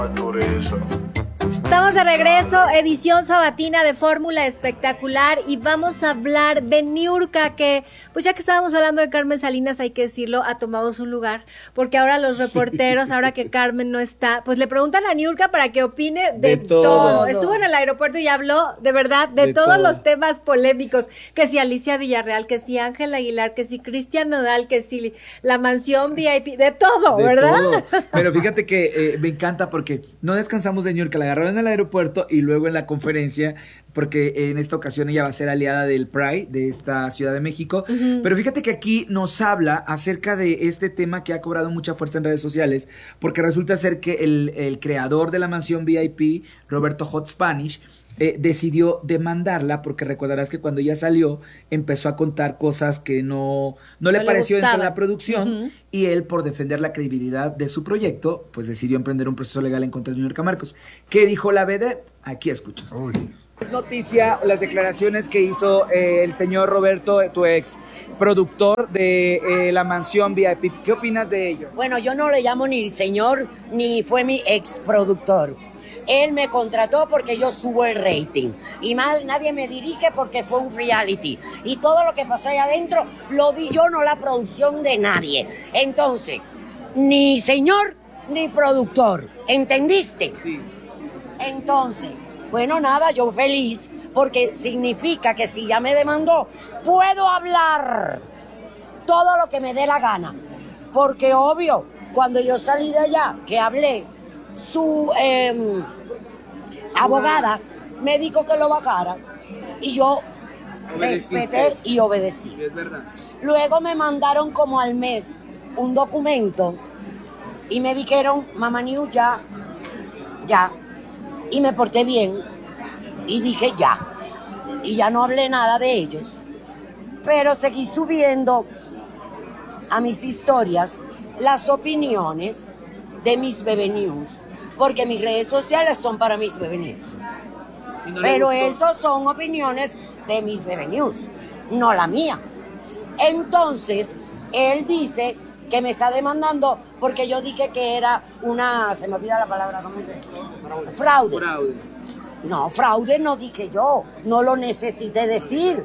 Estamos de regreso, edición sabatina de Fórmula Espectacular, y vamos a hablar de Niurka, que pues ya que estábamos hablando de Carmen Salinas, hay que decirlo, ha tomado su lugar, porque ahora los reporteros, ahora que Carmen no está, pues le preguntan a Niurka para que opine de todo. Estuvo en el aeropuerto y habló de verdad de todos los temas polémicos, que si Alicia Villarreal, que si Ángel Aguilar, que si Cristian Nodal, que si la mansión VIP, de todo, de ¿verdad? Todo. Pero fíjate que me encanta porque no descansamos de Niurka, la agarraron en el aeropuerto y luego en la conferencia, porque en esta ocasión ella va a ser aliada del Pride de esta Ciudad de México. Pero fíjate que aquí nos habla acerca de este tema que ha cobrado mucha fuerza en redes sociales, porque resulta ser que el creador de la mansión VIP, Roberto Hot Spanish, decidió demandarla, porque recordarás que cuando ella salió empezó a contar cosas que no le pareció dentro de la producción, y él, por defender la credibilidad de su proyecto, pues decidió emprender un proceso legal en contra de Niurka Marcos. ¿Qué dijo la vedette? Aquí escuchas. Es noticia las declaraciones que hizo el señor Roberto, tu ex productor de la mansión VIP. ¿Qué opinas de ello? Bueno, yo no le llamo ni señor, ni fue mi ex productor. Él me contrató porque yo subo el rating. Y más nadie me dirige porque fue un reality. Y todo lo que pasó ahí adentro lo di yo, no la producción de nadie. Entonces, ni señor ni productor. ¿Entendiste? Sí. Entonces, bueno, nada, yo feliz porque significa que si ya me demandó, puedo hablar todo lo que me dé la gana. Porque obvio, cuando yo salí de allá, que hablé, su abogada me dijo que lo bajara y yo respeté y obedecí. Es verdad. Luego me mandaron como al mes un documento y me dijeron, Mamá New, ya, y me porté bien y dije ya, y ya no hablé nada de ellos, pero seguí subiendo a mis historias las opiniones de mis Bebe News, porque mis redes sociales son para mis Bebe News. Pero esas son opiniones de mis Bebe News, no la mía. Entonces, él dice que me está demandando porque yo dije que era una, se me olvida la palabra, ¿cómo dice? Fraude. No, fraude no dije yo, no lo necesité decir.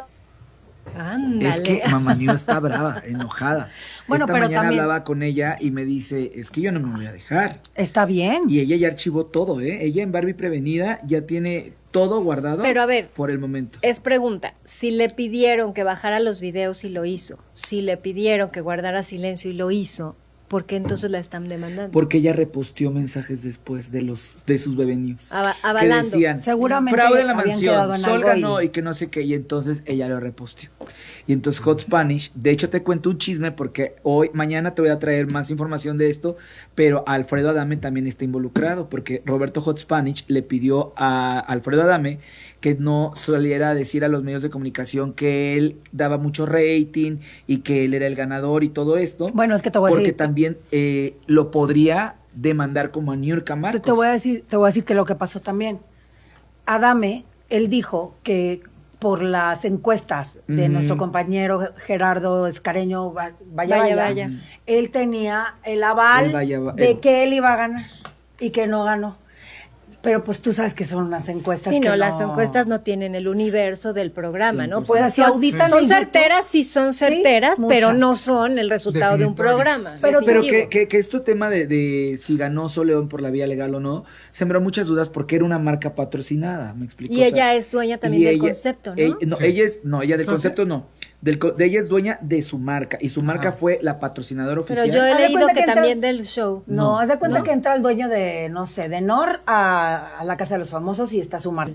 Ándale. Es que Mamá New está brava, enojada. Bueno, Esta pero mañana también hablaba con ella y me dice, es que yo no me voy a dejar. está bien. Y ella ya archivó todo, ¿eh? Ella en Barbie Prevenida ya tiene todo guardado. Pero a ver, por el momento. es pregunta, si le pidieron que bajara los videos y lo hizo, si le pidieron que guardara silencio y lo hizo, ¿por qué entonces la están demandando? Porque ella reposteó mensajes después de sus Bebe News. Avalando. Que decían, Seguramente fraude en la habían mansión, quedado en Sol algo ganó y que no sé qué, y entonces ella lo reposteó. Y entonces Hot Spanish, de hecho te cuento un chisme porque mañana te voy a traer más información de esto, pero Alfredo Adame también está involucrado, porque Roberto Hot Spanish le pidió a Alfredo Adame que no saliera a decir a los medios de comunicación que él daba mucho rating y que él era el ganador y todo esto. Bueno, es que te voy a porque decir, también lo podría demandar como a Niurka Marcos. te voy a decir que lo que pasó también. Adame, él dijo que por las encuestas de nuestro compañero Gerardo Escareño, vaya, él tenía el aval de que él iba a ganar y que no ganó. Pero pues tú sabes que son unas encuestas Sí, que no, las encuestas no tienen el universo del programa, ¿no? Pues si auditan son el certeras, sí son certeras, Sí, pero muchas. no son el resultado de un programa. Pero definitivo. que este tema de si ganó Sol León por la vía legal o no, sembró muchas dudas porque era una marca patrocinada, ¿me explico? Y ella es dueña también del concepto, ¿no? Ella del concepto no. De ella es dueña de su marca y su marca fue la patrocinadora Pero oficial. yo he Haz de leído cuenta que que también del show. No, haz de cuenta ¿no? que entra el dueño de, no sé, de NOR a la Casa de los Famosos y está su marca.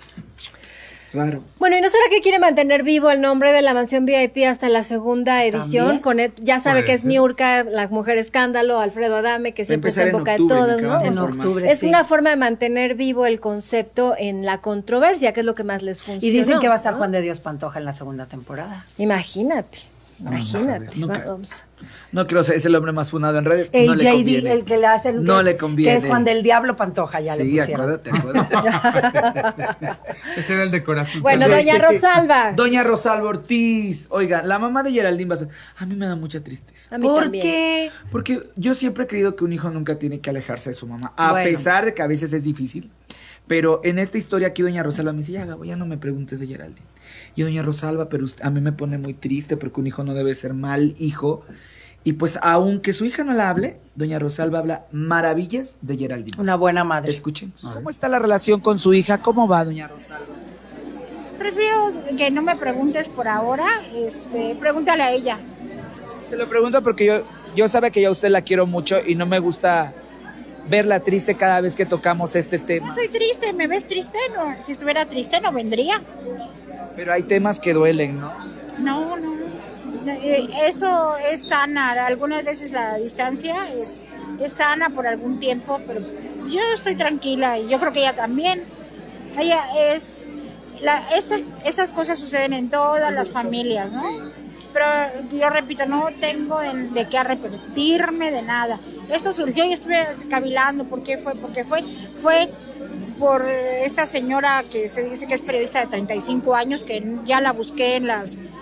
Claro. Bueno, ¿y no será que quiere mantener vivo el nombre de la mansión VIP hasta la segunda edición? ¿También? Ya sabe que es Niurka, la mujer escándalo, Alfredo Adame, que siempre está en boca de todos, ¿no? En octubre, Es una forma de mantener vivo el concepto en la controversia, que es lo que más les funciona. Y dicen que va a estar Juan de Dios Pantoja en la segunda temporada. Imagínate. Imagínate. Nunca. Vamos. No quiero ser, es el hombre más funado en redes. El no le JD, conviene. el que le hace el No le conviene. Que es Juan del Diablo Pantoja, ya le Sí, pusieron. acuérdate. Ese era el de corazón. Bueno, Sí. doña Rosalba. Doña Rosalba Ortiz. Oiga, la mamá de Geraldine Bazán. A mí me da mucha tristeza. A mí ¿Por también. qué? Porque yo siempre he creído que un hijo nunca tiene que alejarse de su mamá. A Bueno. pesar de que a veces es difícil. Pero en esta historia aquí doña Rosalba me dice, ya Gabo, ya no me preguntes de Geraldine. Y doña Rosalba, pero a mí me pone muy triste porque un hijo no debe ser mal hijo. Y pues aunque su hija no la hable, doña Rosalba habla maravillas de Geraldine. Una buena madre. Escuchemos. ¿Cómo está la relación con su hija? ¿Cómo va doña Rosalba? Prefiero que no me preguntes por ahora, pregúntale a ella. Se lo pregunto porque yo sabe que yo a usted la quiero mucho y no me gusta verla triste cada vez que tocamos este No tema. estoy triste, ¿me ves triste? No, si estuviera triste no vendría. Pero hay temas que duelen, ¿no? No. Eso es sana. Algunas veces la distancia es sana por algún tiempo, pero yo estoy tranquila y yo creo que ella también. Ella es... estas cosas suceden en todas las familias, ¿no? Pero yo repito, no tengo de qué arrepentirme de nada. Esto surgió y estuve cavilando. ¿Por qué fue? Porque fue por esta señora que se dice que es periodista de 35 años, que ya la busqué en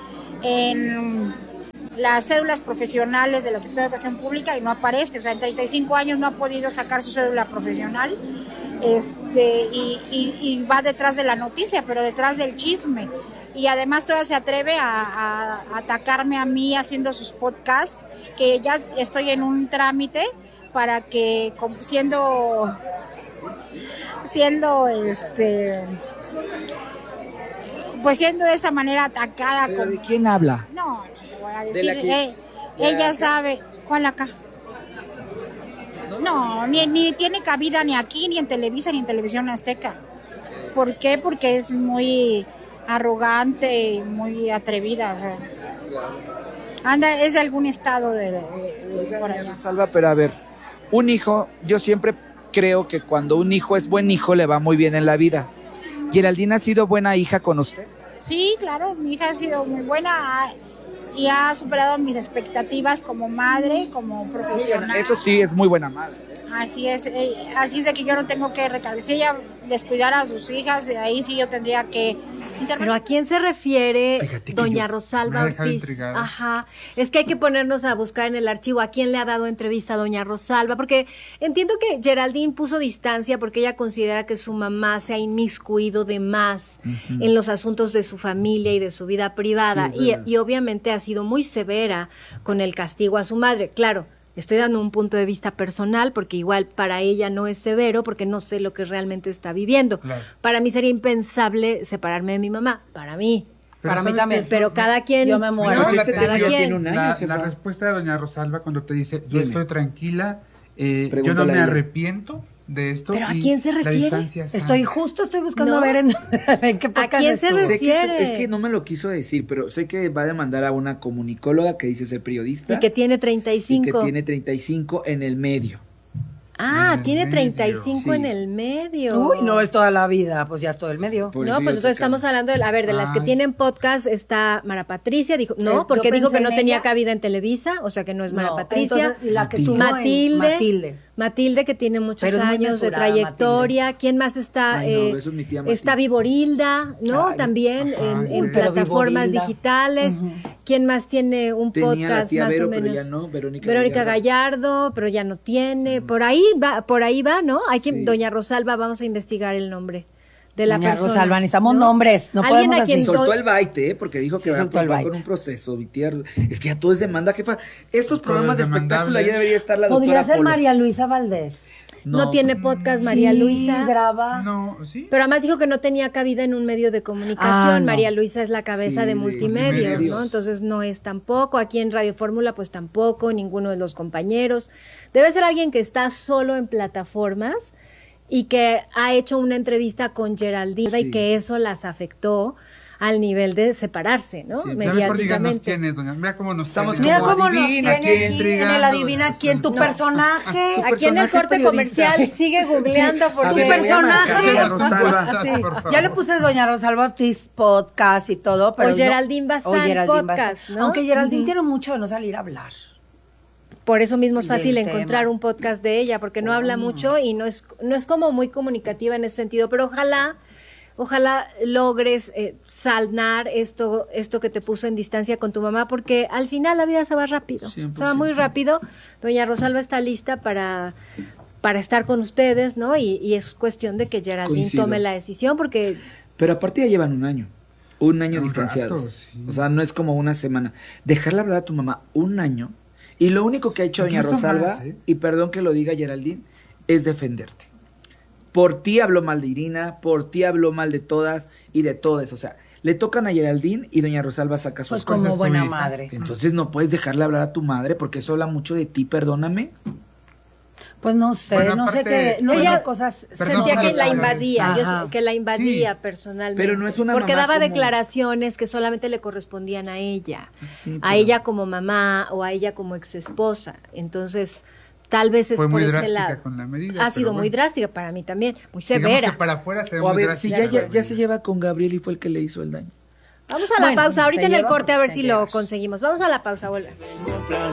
las cédulas profesionales de la Secretaría de Educación Pública y no aparece. O sea, en 35 años no ha podido sacar su cédula profesional. Y va detrás de la noticia, pero detrás del chisme. Y además todavía se atreve a atacarme a mí haciendo sus podcasts, que ya estoy en un trámite para que siendo de esa manera atacada. ¿Pero de quién habla? No te voy a ¿De decir. la que- Ella sabe. ¿Cuál acá? No, ni tiene cabida ni aquí, ni en Televisa, ni en Televisión Azteca. ¿Por qué? Porque es muy arrogante y muy atrevida. O sea. Anda, es de algún estado de por allá. Rosalba, pero a ver, un hijo, yo siempre creo que cuando un hijo es buen hijo le va muy bien en la vida. ¿Geraldine ha sido buena hija con usted? Sí, claro, mi hija ha sido muy buena y ha superado mis expectativas como madre, como profesional. Eso sí, es muy buena madre. Así es de que yo no tengo que recalcar. Si ella descuidara a sus hijas, ahí sí yo tendría que intervenir. Pero ¿a quién se refiere Fíjate que doña yo- Rosalba me ha dejado Ortiz? intrigado. Ajá. Es que hay que ponernos a buscar en el archivo a quién le ha dado entrevista a doña Rosalba, porque entiendo que Geraldine puso distancia porque ella considera que su mamá se ha inmiscuido de más en los asuntos de su familia y de su vida privada. Sí, es verdad. Y obviamente ha sido muy severa con el castigo a su madre. Claro, estoy dando un punto de vista personal porque igual para ella no es severo porque no sé lo que realmente está viviendo. Claro. Para mí sería impensable separarme de mi mamá, para mí. Pero Para mí ¿sabes también. qué? Pero cada quien... Yo me muero. ¿no? Mira, este Cada tema ya quien. tiene un año, La jefa. respuesta de doña Rosalba cuando te dice, yo Dime. estoy tranquila, yo no Pregúntale a me ella. arrepiento de esto. ¿Pero a y quién se la refiere? distancia sana. Estoy buscando No. ver en qué podcast quién se estuvo. Sé que refiere? es que no me lo quiso decir, pero sé que va a demandar a una comunicóloga que dice ser periodista. Y que tiene y 35. que tiene 35 en el medio. Ah, En el tiene medio. 35 en Sí. el medio. Uy, no es toda la vida, pues ya es todo el medio. Por No, eso pues yo entonces sé que- estamos hablando de, de las que Ay. tienen podcast está Mara Patricia, dijo, no, Yo porque dijo pensé que no en tenía ella. cabida en Televisa, o sea que no es Mara No, Patricia. entonces, y la que Matilde. estuvo en Matilde. Matilde, que tiene muchos Pero es muy años de mesurada, trayectoria. ¿Quién más está? Ay, no, eso es mi tía Está Matilde. Viborilda, ¿no? Ay, También ajá, en güey. Pero plataformas Viborilda. digitales. ¿Quién más tiene un Tenía la podcast tía más Vero, o pero menos? ya no, Verónica Gallardo, pero ya no tiene. Por ahí va, ¿no? Hay que, Sí. doña Rosalba, vamos a investigar el nombre de la Doña persona. Rosalba, necesitamos nombres, no Alguien podemos a quien así. Soltó el baite, porque dijo Sí, que va soltó el con baite. un proceso, Vitier. Es que ya todo es demanda, jefa. Estos programas de es espectáculo demandable. ya debería estar la Podría doctora ser Polo. María Luisa Valdés. No tiene podcast María Sí, Luisa. graba. No, ¿sí? Pero además dijo que no tenía cabida en un medio de comunicación. Ah, no. María Luisa es la cabeza Sí, de de multimedios, multimedios. ¿no? Entonces no es tampoco. Aquí en Radio Fórmula, pues tampoco, ninguno de los compañeros. Debe ser alguien que está solo en plataformas y que ha hecho una entrevista con Geraldine Sí. y que eso las afectó al nivel de separarse, ¿no? Sí, Ya mejor díganos Mediáticamente. quién es, doña. Mira cómo nos Estamos tiene. Mira como cómo nos adivina, tiene qué aquí intrigando. en el adivina quién, tu personaje. Aquí en el personaje corte periodista. comercial sigue googleando A porque... ver, Tu voy a marcar personaje. a Rosalba. Así. Por favor. Ya le puse Doña Rosalba Ortiz podcast y todo, pero O Geraldine Bazán podcast, ¿no? Aunque Geraldine tiene mucho de no salir a hablar. Por eso mismo es fácil Del encontrar tema. un podcast de ella, porque no habla mucho y no es como muy comunicativa en ese sentido, pero ojalá logres sanar esto que te puso en distancia con tu mamá, porque al final la vida se va rápido, 100%. se va muy rápido. Doña Rosalba está lista para estar con ustedes, ¿no? Y es cuestión de que Geraldine Coincido. tome la decisión, porque Pero aparte ya llevan un año Un distanciados. rato, sí. O sea, no es como una semana. Dejarle hablar a tu mamá un año y lo único que ha hecho doña Incluso Rosalba, más, ¿eh? y perdón que lo diga Geraldine, es defenderte. Por ti habló mal de Irina, por ti habló mal de todas y de todas. O sea, le tocan a Geraldine y doña Rosalba saca sus Pues cosas. como su buena hija. madre. Entonces no puedes dejarle hablar a tu madre porque eso habla mucho de ti, perdóname. Pues no sé, Bueno, no sé aparte- qué, no Ella sé cosas. Perdón, sentía que la Rosalba, invadía, yo Ajá. sé que la invadía Sí. personalmente. Pero no es una porque mamá daba como- declaraciones que solamente le correspondían a ella, Sí, a pero- ella como mamá o a ella como exesposa. Entonces, tal vez es Fue por muy ese drástica lado. con la medida, Ha pero sido muy bueno. drástica para mí también, muy Digamos severa. que para afuera se ve O a muy ver, si drástica. ya se lleva con Gabriel y fue el que le hizo el daño. Vamos a la Bueno, pausa, ahorita se en el lleva corte a porque ver se si lleva. lo conseguimos. Vamos a la pausa, volvemos.